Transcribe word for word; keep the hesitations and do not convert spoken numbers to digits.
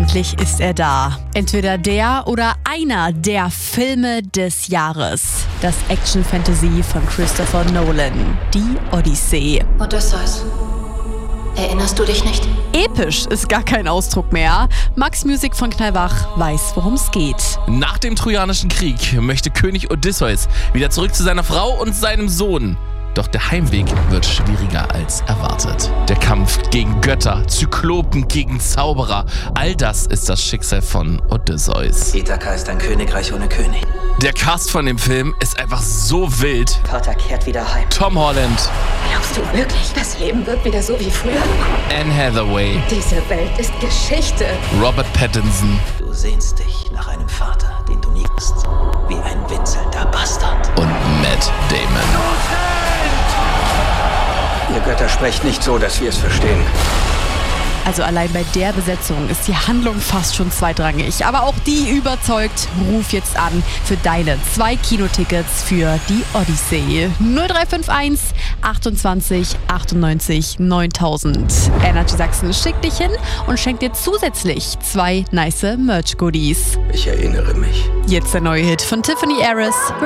Endlich ist er da. Entweder der oder einer der Filme des Jahres. Das Action-Fantasy von Christopher Nolan, die Odyssee. Odysseus. Erinnerst du dich nicht? Episch ist gar kein Ausdruck mehr. Max Music von Knallbach weiß, worum es geht. Nach dem Trojanischen Krieg möchte König Odysseus wieder zurück zu seiner Frau und seinem Sohn. Doch der Heimweg wird schwieriger als erwartet. Der Kampf gegen Götter, Zyklopen gegen Zauberer, all das ist das Schicksal von Odysseus. Ithaka ist ein Königreich ohne König. Der Cast von dem Film ist einfach so wild. Vater kehrt wieder heim. Tom Holland, Glaubst du wirklich, das Leben wird wieder so wie früher? Anne Hathaway, Diese Welt ist Geschichte. Robert Pattinson Du sehnst dich nach einem Vater, den du nie hast. Wie ein winselnder Bastard. und Matt Damon. Ihr Götter sprecht nicht so, dass wir es verstehen. Also allein bei der Besetzung ist die Handlung fast schon zweitrangig. Aber auch die überzeugt. Ruf jetzt an für deine zwei Kinotickets für die Odyssey. null drei fünf eins achtundzwanzig achtundneunzig neuntausend. Energy Sachsen schickt dich hin und schenkt dir zusätzlich zwei nice Merch-Goodies. Ich erinnere mich. Jetzt der neue Hit von Tiffany Harris.